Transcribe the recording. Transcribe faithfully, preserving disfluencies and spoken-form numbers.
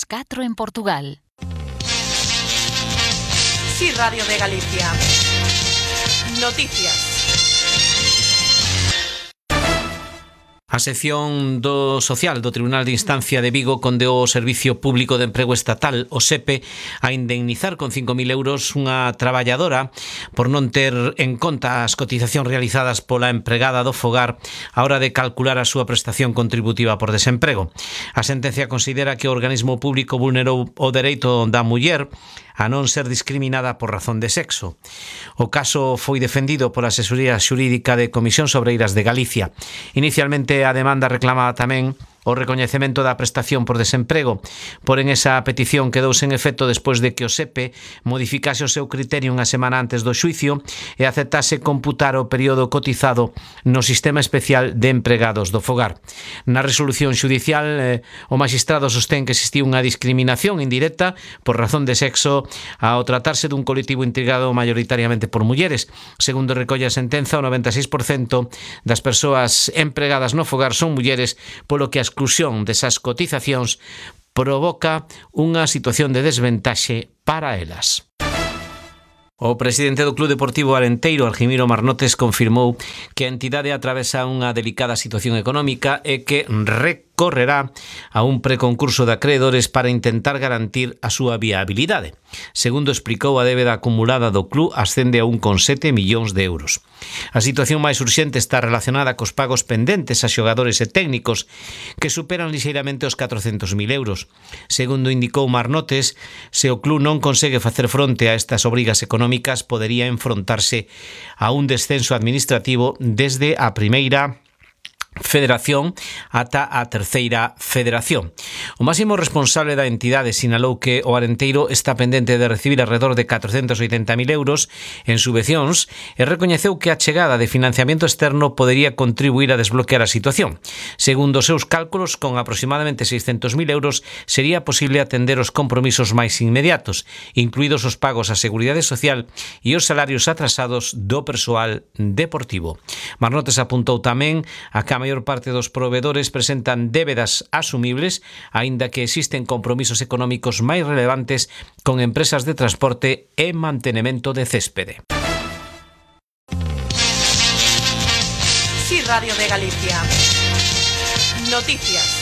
As catro en Portugal. Sí, Radio de Galicia. Noticias. A sección do social do Tribunal de Instancia de Vigo condeou o Servicio Público de Emprego Estatal, o S E P E, a indemnizar con cinco mil euros unha traballadora por non ter en conta as cotizacións realizadas pola empregada do fogar á hora de calcular a súa prestación contributiva por desemprego. A sentencia considera que o organismo público vulnerou o dereito da muller a non ser discriminada por razón de sexo. O caso foi defendido pola Asesoría Xurídica de Comisións Obreiras de Galicia. Inicialmente a demanda reclamaba tamén o recoñecemento da prestación por desemprego, porén esa petición quedou sen efecto despois de que o S E P E modificase o seu criterio unha semana antes do xuicio e aceptase computar o período cotizado no Sistema Especial de Empregados do Fogar. Na resolución xudicial, eh, o magistrado sostén que existiu unha discriminación indirecta por razón de sexo ao tratarse dun colectivo integrado maioritariamente por mulleres. Segundo recolle a sentenza, o noventa e seis por cento das persoas empregadas no fogar son mulleres, polo que a exclusión desas cotizacións provoca unha situación de desventaxe para elas. O presidente do Club Deportivo Arenteiro, Argimiro Marnotes, confirmou que a entidade atravesa unha delicada situación económica e que recorrerá a un preconcurso de acreedores para intentar garantir a súa viabilidade. Segundo explicou, a débeda acumulada do club ascende a un coma sete millóns de euros. A situación máis urxente está relacionada cos pagos pendentes a xogadores e técnicos que superan lixeiramente os catrocentos mil euros. Segundo indicou Marnotes, se o club non consegue facer fronte a estas obrigas económicas, podería enfrontarse a un descenso administrativo desde a primeira Federación ata a terceira Federación. O máximo responsable da entidade sinalou que o Arenteiro está pendente de recibir alrededor de catrocentos oitenta mil euros en subvencións e recoñeceu que a chegada de financiamento externo podería contribuir a desbloquear a situación. Segundo os seus cálculos, con aproximadamente seiscentos mil euros sería posible atender os compromisos máis inmediatos, incluídos os pagos á Seguridade Social e os salarios atrasados do persoal deportivo. Marnotes apuntou tamén a que a maior parte dos provedores presentan débedas asumibles, aínda que existen compromisos económicos máis relevantes con empresas de transporte e mantenemento de céspede. Sí, Radio de Galicia. Noticias.